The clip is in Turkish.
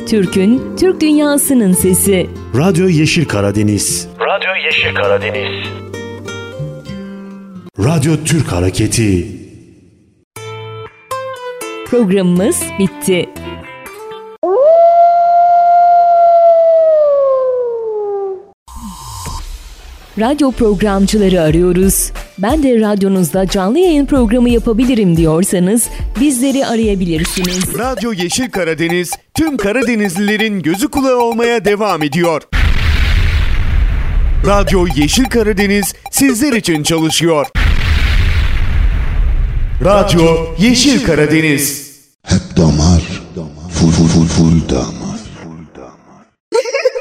Türk'ün, Türk dünyasının sesi. Radyo Yeşil Karadeniz. Radyo Yeşil Karadeniz. Radyo Türk Hareketi. Programımız bitti. Radyo programcıları arıyoruz. Ben de radyonuzda canlı yayın programı yapabilirim diyorsanız bizleri arayabilirsiniz. Radyo Yeşil Karadeniz tüm Karadenizlilerin gözü kulağı olmaya devam ediyor. Radyo Yeşil Karadeniz sizler için çalışıyor. Radyo Yeşil Karadeniz. Hep damar, full damar.